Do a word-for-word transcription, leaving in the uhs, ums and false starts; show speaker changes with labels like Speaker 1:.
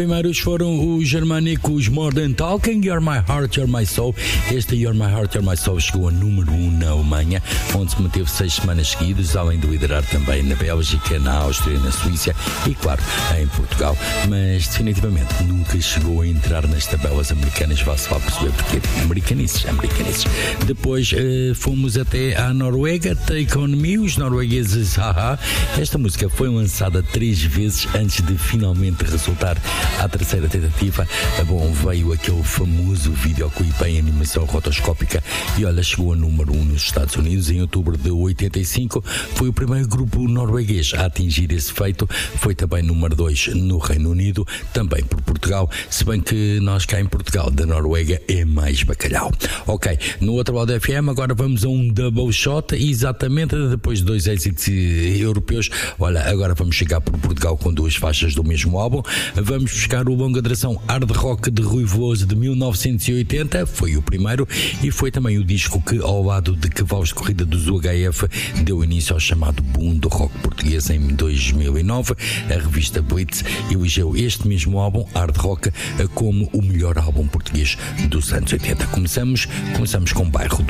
Speaker 1: primeiros foram os germânicos More Than Talking, You're My Heart, You're My Soul. Este You're My Heart, You're My Soul chegou a número um na Alemanha, onde se manteve seis semanas seguidas, além de liderar também na Bélgica, na Áustria, na Suíça e, claro, em Portugal. Mas, definitivamente, nunca chegou a entrar nas tabelas americanas. Vá-se lá perceber porque. Americanices, americanices. Depois eh, fomos até à Noruega, Take On Me, os noruegueses, haha. Esta música foi lançada três vezes antes de finalmente resultar à terceira tentativa. Bom, veio aquele famoso videoclipe em animação rotoscópica e olha, chegou a número um nos Estados Unidos em outubro de oitenta e cinco. Foi o primeiro grupo norueguês a atingir esse feito. Foi também número dois no Reino Unido, também por Portugal, se bem que nós cá em Portugal, da Noruega, é mais bacalhau. Ok, no outro lado da F M, agora vamos a um double shot, exatamente depois de dois êxitos europeus. Olha, agora vamos chegar por Portugal com duas faixas do mesmo álbum. Vamos buscar o longa duração Hard Rock de Rui Veloso de mil novecentos e oitenta, foi o primeiro, e foi também o disco que, ao lado de Cavalos de Corrida dos U H F, deu início ao chamado boom do rock português em dois mil e nove. A revista Blitz elegeu este mesmo álbum, Hard Rock, como o melhor álbum português dos anos oitenta. Começamos, começamos com Bairro do